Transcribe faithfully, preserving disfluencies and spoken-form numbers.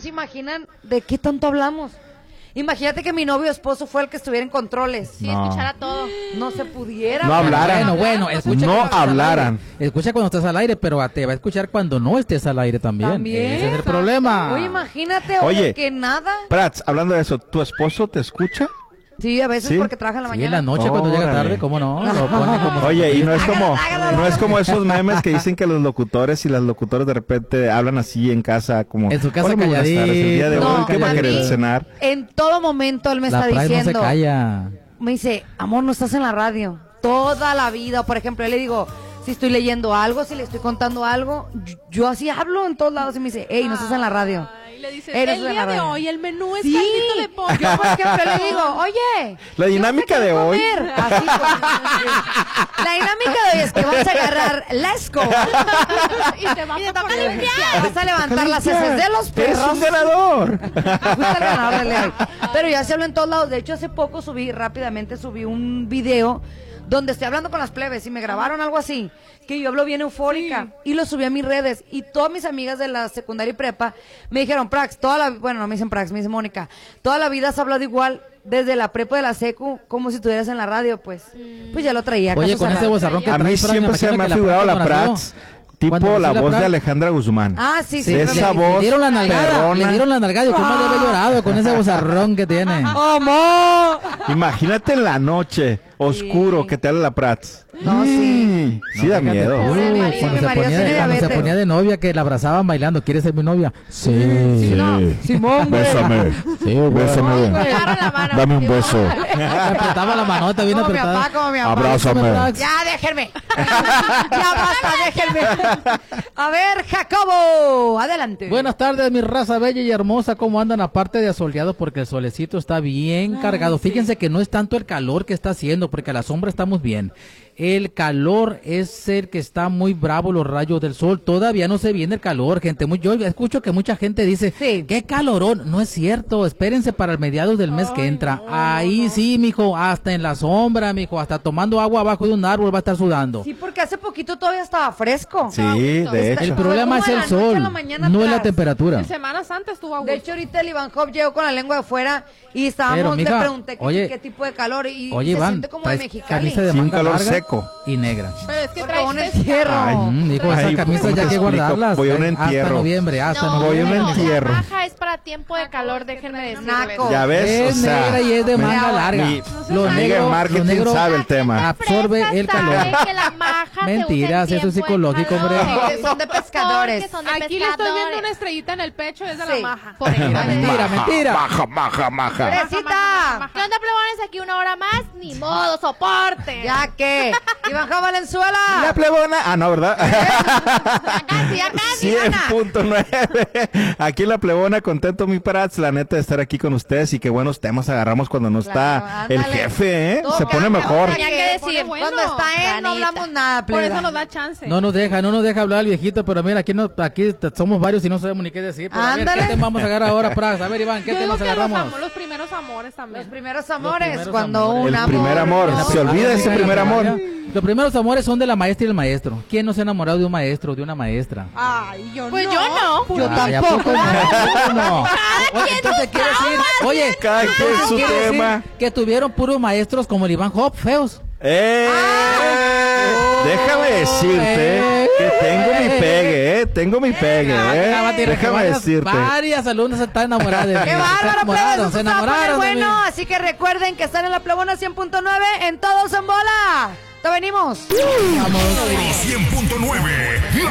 se imaginan de qué tanto hablamos. Imagínate que mi novio esposo fue el que estuviera en controles. Sí, No. escuchara todo. No se pudiera. No hablaran. Bueno, bueno, escucha No cuando estás al hablaran. aire. Escucha cuando estás al aire, pero te va a escuchar cuando no estés al aire también. También. Ese es el problema. Oye, imagínate, Oye. oye, que nada. Prats, hablando de eso, ¿tu esposo te escucha? Sí, a veces ¿Sí? porque trabaja en la Sí, en mañana. la noche cuando llega Órale. tarde, ¿cómo no? Lo pone como- Oye, y no es como no es como esos memes que dicen que los locutores y las locutoras de repente hablan así en casa como En su casa "Hola, muy buenas tardes, el día de calladito. hoy, ¿qué va a No, querer a mí- cenar?" En todo momento él me La está Pride no se diciendo, calla. me dice, amor, no estás en la radio. Toda la vida, por ejemplo, yo le digo, si estoy leyendo algo, si le estoy contando algo, yo, yo así hablo en todos lados y me dice, hey, no estás en la radio. Y le dices, Ey, no el estás en día la de radio. hoy el menú es Sí. caldito de pollo. Yo, por ejemplo, le digo, oye, La yo dinámica sé qué de hoy. comer. Así, pues, la dinámica de hoy es que vas a agarrar la escoba y te vas y te a toca poner limpiar. Vas a levantar las heces de los ¡Eres perros. un ganador! Fuiste el ganador del día de hoy. Pero ya se habló en todos lados. De hecho, hace poco subí, rápidamente subí un video donde estoy hablando con las plebes y me grabaron algo así, que yo hablo bien eufórica, y lo subí a mis redes, y todas mis amigas de la secundaria y prepa me dijeron, Prax, toda la, bueno, no me dicen Prax, me dice Mónica, toda la vida has hablado igual desde la prepa de la secu, como si estuvieras en la radio, pues, pues ya lo traía. Oye, casos con a ese radio. vozarrón que A mí traes, Fran, siempre se imagino me ha que figurado la Prats cuando Prats nació- tipo cuando la nació voz de Prats, Alejandra Guzmán. Ah, sí, sí. de pero esa me- voz Le dieron la nalgada, perrona. le dieron la nalgada y cómo debe haber llorado con ese vozarrón que tiene. ¡Amor! Imagínate en la noche, oscuro, Sí. que te habla la Prats. No, sí. Mm, Sí da fíjate, miedo. uh, Pobre marido, cuando mi se marido ponía, tiene de, cuando se diabetes. ponía de novia que la abrazaban bailando, ¿quieres ser mi novia? Sí. Simón, güey. Bésame. Sí, bésame. Me agarra la mano. Dame un beso. Le apretaba la manota bien Como mi apretada. papá, como mi papá. Abrázame. Ya, déjenme. Ya basta, déjenme. A ver, Jacobo, adelante. Buenas tardes, mi raza bella y hermosa. ¿Cómo andan? Aparte de asoleado, porque el solecito está bien cargado. Fíjense que no es tanto el calor que está haciendo, porque a la sombra estamos bien. El calor es el que está muy bravo, los rayos del sol. Todavía no se viene el calor, gente. Muy, yo escucho que mucha gente dice, Sí. qué calorón. No es cierto. Espérense para el mediados del mes que entra. Ahí sí, mijo, hasta en la sombra, mijo, hasta tomando agua abajo de un árbol va a estar sudando. Sí, porque hace poquito todavía estaba fresco. Sí, de Está- El hecho. problema es Fue el como de la noche a sol, la mañana no es la atrás. temperatura. En Semana Santa estuvo a gusto. De hecho, ahorita el Iván Hop llegó con la lengua de fuera y estábamos, Pero, mija, le pregunté qué, oye, qué tipo de calor y Oye, se Iván, siente como de traes Mexicali. camisa de Sí, un manga calor larga seco. y negra. Pero es que Porque un traes entierro. Ay, Mm, dijo, esas Ay, camisas ¿cómo ya te hay que explico? guardarlas. Voy a un eh, hasta entierro. noviembre, hasta No, Voy a un noviembre. pero entierro. La maja es para tiempo de calor, déjenme decirles. Naco. Ya ves, Es o sea, negra y es de me- manga larga. mi- Lo amiga negro, de marketing lo negro sabe el tema. absorbe Fresa el calor. sabe que la maja se Mentiras, usa en eso es tiempo de psicológico, calor. hombre. Sí, son de pescadores. Porque son de Aquí le estoy viendo pescadores. una estrellita en el pecho, es de Sí. la maja. Por ejemplo. Mentira, mentira. Maja, maja, maja. ¡Fresita! ¿Qué onda, plebones? Aquí una hora más. Ni modo, soporte. ¿Ya qué? Iván Hop Valenzuela. La plebona. Ah, no, ¿verdad? Ya casi, ya casi, cien Ana. punto nueve. Aquí en la plebona, contento mi Prats, la neta de estar aquí con ustedes y qué buenos temas agarramos cuando no está Claro, el ándale. jefe, ¿eh? Todo Se pone cambia, mejor. Tenía que decir. Pone bueno. Cuando está él no Planeta. hablamos nada, Por plebe. eso nos da chance. No nos deja, no nos deja hablar el viejito, pero mira, aquí no, aquí t- somos varios y no sabemos ni qué decir. Pero a ver, Ándale. ¿qué tema vamos a agarrar ahora, Prax? A ver, Iván, ¿qué Yo digo temas que los, agarramos? am- los primeros amores también. Los primeros amores, primeros cuando amores. un El amor... primer amor, no- se olvida ese primer amor. Los primeros amores son de la maestra y el maestro. ¿Quién no se ha enamorado de un maestro o de una maestra? Ay, yo Pues no. yo no. Yo Ay, ¿a tampoco. poco no? ¿A poco no? Oye, entonces quiere decir, oye, Cada quien entonces su quiere decir tema. que tuvieron puros maestros como el Iván Hop, feos. ¡Eh! Déjame decirte que tengo mi pegue, ¿eh? Tengo mi pegue, Ah, ¿eh? tira, que Déjame varias- decirte. Varias alumnas están enamoradas de mí. ¡Qué Se bárbaro, plebes! enamoraron, Esto se se va a poner enamoraron de mí. bueno, así que recuerden que están en la Plebona cien punto nueve en Todos en Bola. ¡Te venimos! Vamos. cien punto nueve.